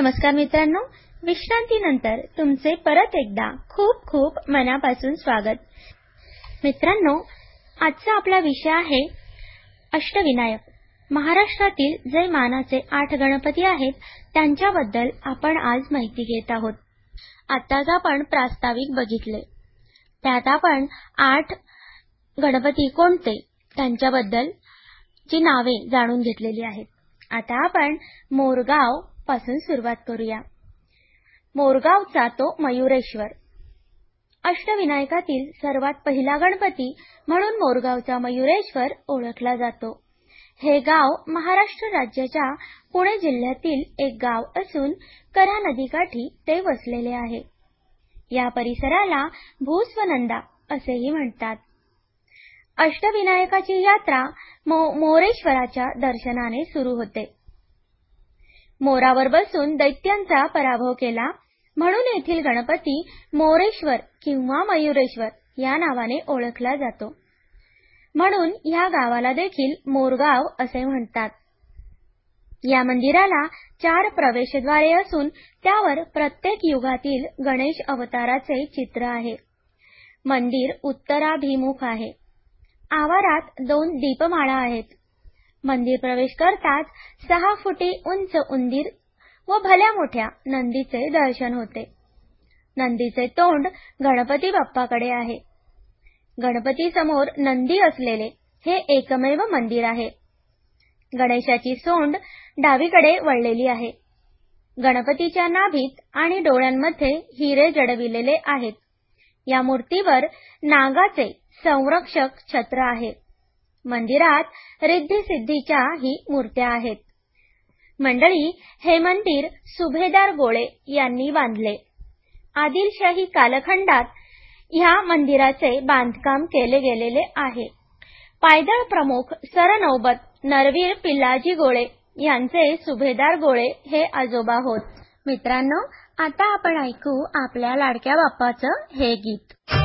नमस्कार मित्रांनो, विश्रांतीनंतर तुमचे परत एकदा खूप खूप मनापासून स्वागत। मित्रांनो, आजचा आपला विषय आहे अष्टविनायक। महाराष्ट्रातील जे मानाचे 8 गणपती आहेत त्यांच्याबद्दल आपण आज माहिती घेत आहोत। आताच आपण प्रास्ताविक बघितले, त्यात आपण 8 गणपती कोणते त्यांच्याबद्दल ची नावे जाणून घेतलेली आहेत। आता आपण मोरगाव पासून सुरुवात करूया। मोरगावचा तो मयुरेश्वर अष्टविनायकातील सर्वात पहिला गणपती म्हणून मोरगावचा मयुरेश्वर ओळखला जातो। हे गाव महाराष्ट्र राज्याच्या पुणे जिल्ह्यातील एक गाव असून कऱ्हा नदीकाठी ते वसलेले आहे। या परिसराला भूस्वनंदा असेही म्हणतात। अष्टविनायकाची यात्रा मोरेश्वराच्या दर्शनाने सुरू होते। मोरावर बसून दैत्यांचा पराभव केला म्हणून येथील गणपती मोरेश्वर किंवा मयुरेश्वर या नावाने ओळखला जातो। म्हणून या गावाला देखील मोरगाव असे म्हणतात। या मंदिराला 4 प्रवेशद्वारे असून त्यावर प्रत्येक युगातील गणेश अवताराचे चित्र आहे। मंदिर उत्तराभिमुख आहे। आवारात 2 दीपमाळा आहेत। मंदिर प्रवेश करताच 6 फुटी उंच उंदीर व भल्या मोठ्या नंदीचे दर्शन होते। नंदीचे तोंड गणपती बाप्पाकडे आहे। गणपती समोर नंदी असलेले हे एकमेव मंदिर आहे। गणेशाची सोंड डावीकडे वळलेली आहे। गणपतीच्या नाभीत आणि डोळ्यांमध्ये हिरे जडविलेले आहेत। या मूर्तीवर नागाचे संरक्षक छत्र आहे। मंदिरात रिद्धी सिद्धीच्या ही मूर्त्या आहेत। मंडळी, हे मंदिर सुभेदार गोळे यांनी बांधले। आदिलशाही कालखंडात ह्या मंदिराचे बांधकाम केले गेलेले आहे। पायदळ प्रमुख सरनौबत नरवीर पिल्लाजी गोळे यांचे सुभेदार गोळे हे आजोबा होत। मित्रांनो, आता आपण ऐकू आपल्या लाडक्या बाप्पाचं हे गीत।